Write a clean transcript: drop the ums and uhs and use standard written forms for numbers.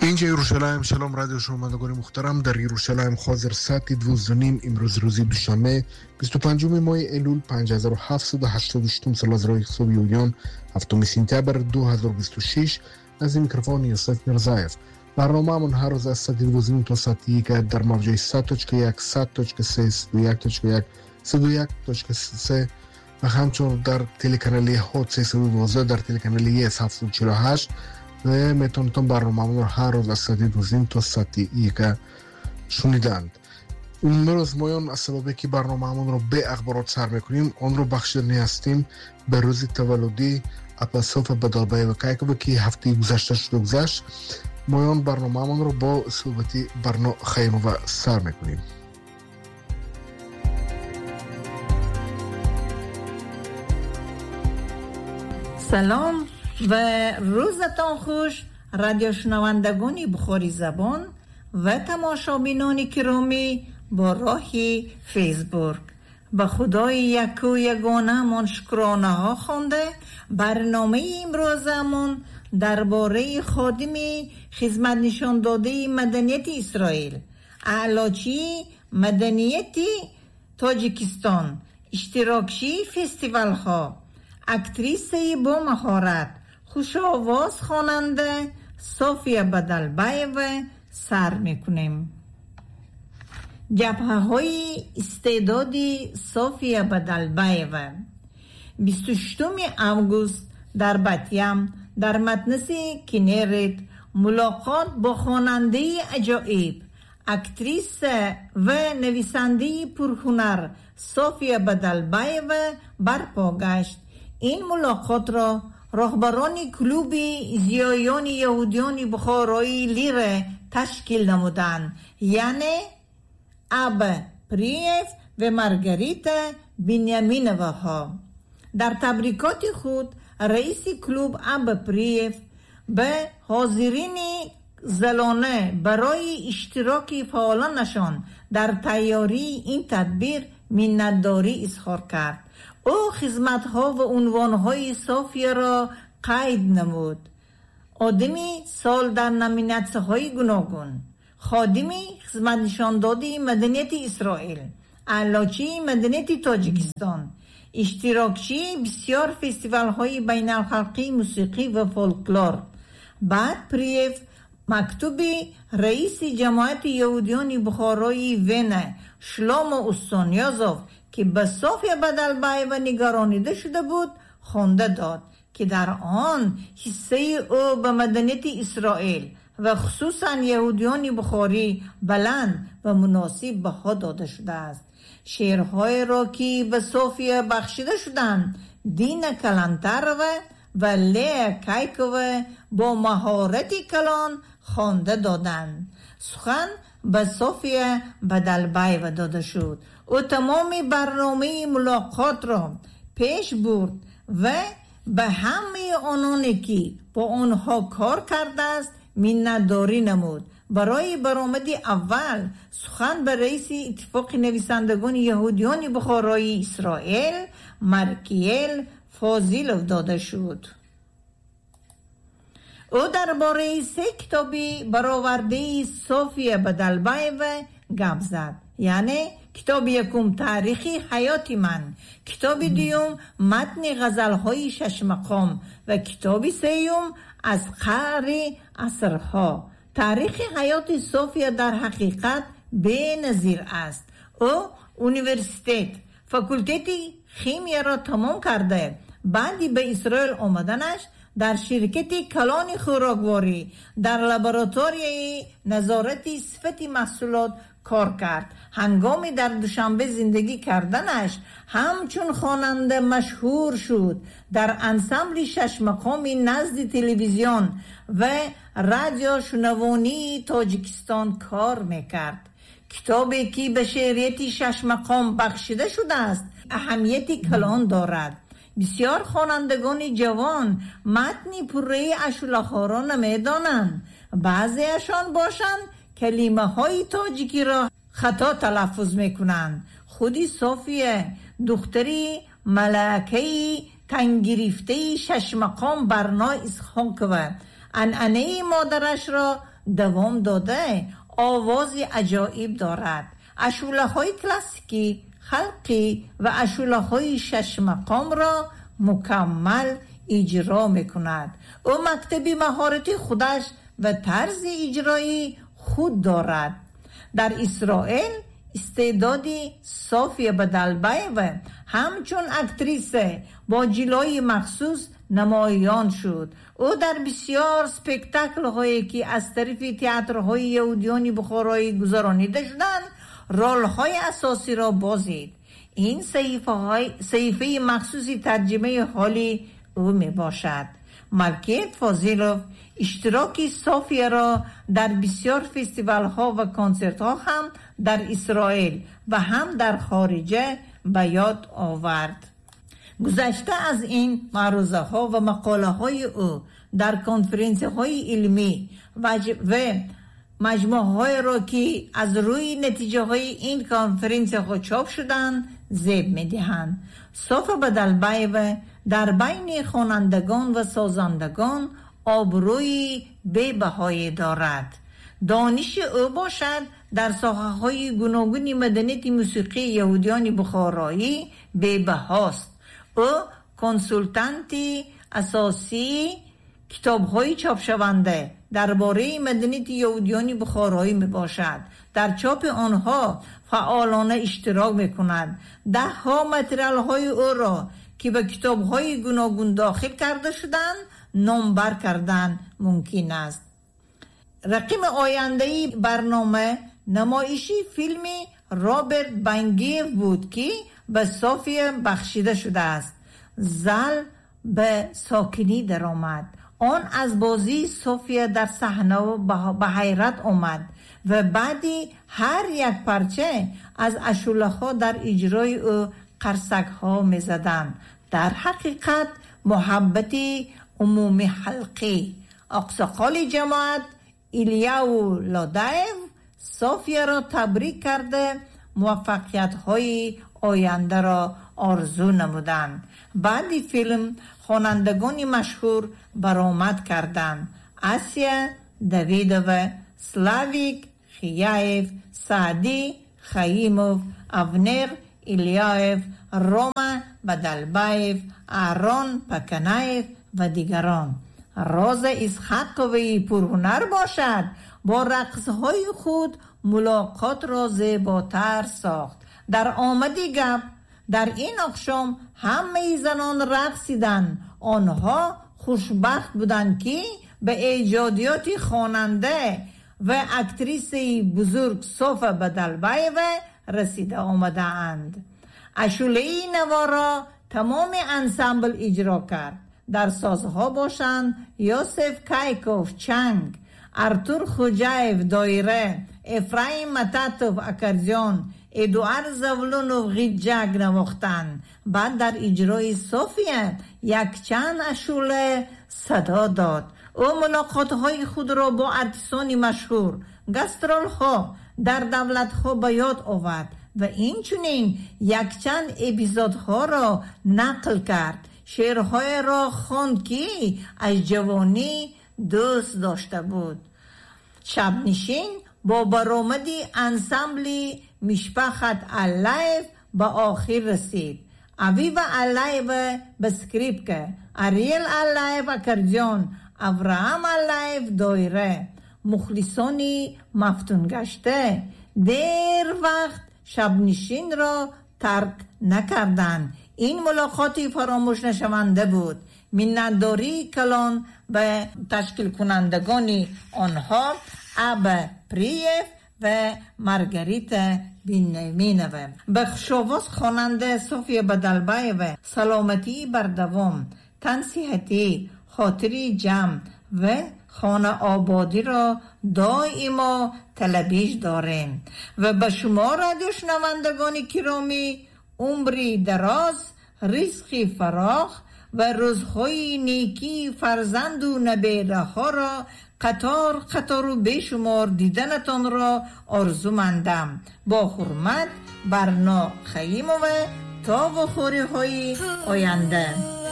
اینجا یروشلایم. شلام رادیو شنوندگان محترم. در یروشلایم حاضر ساعت 12:30 امروز روز دوشنبه 25 ماه الول 5788 سال از راه حسابی 7 سپتامبر 2026. از میکروفون یوسف میرزایف. برنامه‌مون هر روز از ساعت 12:30 تا ساعت 1 در موج‌های 100.1 100.3 101.1 101.3 و همچنین در تلکانال هات 312 در تلکانال 748 و میتونید برنامه‌مون رو هر روز از ساعت 12:30 تا ساعت 1 شنیدند. امروز ما از سببی که برنامه‌مون رو به اخبارات سر می‌کنیم اون رو بخشیدنی هستیم به روز تولدی اپاسوف بدالبایو کایکو که هفته گذشت. ما برنامه‌مون رو با صحبتی برنامه خیم و سر می‌کنیم. سلام و روزتان خوش رادیو شنوندگان بخاری زبان و تماشابینان گرامی با راهی فیسبوک. به خدای یک و یگانه من شکرانه ها خوانده برنامه امروزمون درباره خادم خدمت نشان داده مدنیت اسرائیل اعلاچی مدنیت تاجیکستان اشتراکچی فستیوال ها اکتریسه با مهارت خوش آواز خواننده صوفیا بدلبایو سر میکنیم. جبهه های استعدادی صوفیا بدلبایو 28 اوگوست در باتیم در متنس کنیرت ملاقات با خواننده عجایب اکتریس و نویسنده پرهنر صوفیا بدلبایو برپا گشت. این ملاقات را رهبران کلوب زیایان یهودیان بخارایی لیره تشکیل نمودند، یعنی اب پریف و مارگریتا بنیامینوها. در تبریکات خود رئیس کلوب اب پریف به حاضرین زلانه برای اشتراک فعالانشان در تیاری این تدبیر منتداری اظهار کرد. او خدمت‌ها و عنوان‌های صوفیا را قید نمود. آدمی سال در نامیناسی‌های گوناگون، خادمی خدمت نشان داده مدنیت اسرائیل، اعلاچی مدنیت تاجیکستان، اشتراکچی بسیار فستیوال‌های بین‌المللی موسیقی و فولکلور. بعد پریف مکتوبی رئیس جماعت یهودیان بخارای وین شلومو استانیازوف که به صوفیا بدلبایو نگرانیده شده بود خوانده داد که در آن حصه او به مدنیت اسرائیل و خصوصا یهودیان بخاری بلند و مناسب بها داده شده است. شعرهای را که به صوفیا بخشیده شدند دین کلانتر و لیا کایکو با مهارت کلان خوانده دادند. سخن به صوفیا بدلبایو داده شد. او تمام برنامه ملاقات را پیش برد و به همه آنانی که با آنها کار کرده است منتداری نمود. برای برآمد اول سخن به رئیس اتفاق نویسندگان یهودیان بخارای اسرائیل مارکیل فاضیلوف داده شد. او درباره 3 کتابی برآورده صوفیا بدلبایو گپ زد، یعنی کتاب یکم تاریخی حیات من، کتاب دوم متن غزل‌های 6 مقام و کتاب سوم از قعر عصرها. تاریخ حیات صوفیا در حقیقت بی‌نظیر است. او اونیورسیتت فاکولته خیمیا را تمام کرده. بعدی به اسرائیل آمدنش در شرکت کلان خوراکواری در لابراتوری نظارت صفت محصولات کار کرد. هنگامی در دوشنبه زندگی کردنش همچون خواننده مشهور شد. در انسمبل 6 مقامی نزد تلویزیون و رادیو شنوانی تاجیکستان کار میکرد. کتابی که به شعریت 6 مقام بخشیده شده است اهمیت کلان دارد. بسیار خوانندگان جوان متنی پره اشوله‌ها را نمیدانند. بعضیشان باشند کلمه های تاجیکی را خطا تلفظ میکنند. خودی صوفیا دختری ملکه‌ای تنگریفته 6 مقام برنا اسخان که عنعنه مادرش را دوام داده آوازی عجایب دارد. عشوله‌های کلاسیکی، خلقی و عشوله‌های 6 مقام را مکمل اجرا میکند. او مکتبی مهارتی خودش و طرز اجرایی خود دارد. در اسرائیل استعدادی صوفیا بدلبایو همچون اکتریسه با جلوی مخصوص نمایان شد. او در بسیار سپکتاکل هایی که از طرف تئاترهای یهودیان بخارایی گذرانیده شدند رول های اساسی را بازید. این صحیفه مخصوصی ترجمه حالی او می باشد. ملکیت فاضلوف اشتراکی صوفیا را در بسیار فستیوال ها و کنسرت ها هم در اسرائیل و هم در خارجه به یاد آورد. گذشته از این معروضه ها و مقاله های او در کنفرانس های علمی و مجموعه های را که از روی نتیجه های این کنفرانس ها چاپ شدند زیب می دهند. صوفیا بدلبایو در بین خوانندگان و سازندگان آبروی بی‌بهایی دارد. دانش او باشد در ساحه‌های گوناگون مدنیت موسیقی یهودیان بخارایی بی‌بهاست. او کنسولتانتی اساسی کتاب‌های چاپ شونده درباره مدنیت یهودیان بخارایی می باشد. در چاپ آنها فعالانه اشتراک می کند. 10 متریال‌های او را که به کتاب‌های گوناگون داخل کرده شدند نامبر کردن ممکن است. رقم آینده‌ای برنامه نمایشی فیلمی رابرت بنگیو بود که به صوفیا بخشیده شده است. زال به ساکنی در آمد. آن از بازی صوفیا در صحنه به حیرت آمد و بعدی هر یک پرچه از عشوله‌ها در اجرای او قرصک‌ها می‌زدند. در حقیقت محبتی عمومی حلقی. اقصاقال جماعت ایلیاو لادایو صوفیا را تبریک کرده موفقیت‌های آینده را آرزو نمودند. بعدی فیلم خوانندگان مشهور برآمد کردند. آسیا دویدووا، سلاویک خیایف، سعدی خیموف، اونر ایلیایف، روما بدلبایو، آرون پکنایف و دیگران. راز اسحاق قوی پرهنر باشد با رقصهای خود ملاقات را زیباتر ساخت. در آمدی گپ در این اقشام همه زنان رقصیدند. آنها خوشبخت بودند که به ایجادیات خواننده و اکتریس بزرگ صوفیا بدلبایو رسیده آمده اند. عشوله نوارا تمام انسامبل اجرا کرد. در سازها باشند یوسف کایکوف چنگ، ارتور خوجایف دایره، افرایم متاتوف اکردیون، ادوارد زولونوف غیجاگ نواختند. بعد در اجرای صوفیا یک چند عشوله صدا داد. او ملاقات‌های خود را با ارتیستان مشهور، گاسترول‌ها در دولت‌ها به یاد آورد و این چنین یک چند اپیزودها را نقل کرد. شعرهای را خواند که از جوانی دوست داشته بود. شبنشین با برآمدی انسامبلی مشپخت اللایف به آخر رسید. اویوا اللایف به سکریپکه، اریل اللایف اکردیون، ابراهام اللایف دایره. مخلصانی مفتون گشته دیر وقت شبنشین را ترک نکردند. این ملاقاتی فراموش نشونده بود. منتداری کلان به تشکیل کنندگان آنها ابا پریف و مارگریتا بینیمینووا. بخشاوز خواننده صوفیا بدلبایو سلامتی بر دوام، تنصیحاتی، خاطری جمع و خانه آبادی را دائما طلبیش داریم و به شما رادیو شنوندگان گرامی عمری دراز، رزقی فراخ و روزهای نیکی فرزند و نبیره ها را قطار قطار و بیشمار دیدنتان را آرزو مندم. با حرمت برنا خیمووا تا و خوری های آینده.